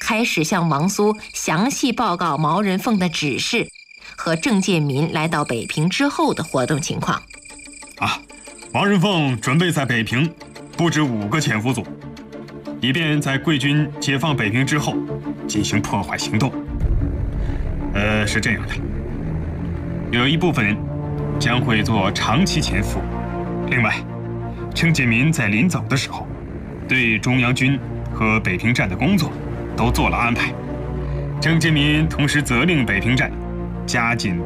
开始向王苏详细报告毛人凤的指示和郑介民来到北平之后的活动情况。 毛人凤准备在北平布置5个潜伏组，以便在贵军解放北平之后进行破坏行动。是这样的，有一部分人将会做长期潜伏。另外，郑介民在临走的时候，对中央军和北平站的工作都做了安排。郑介民同时责令北平站加紧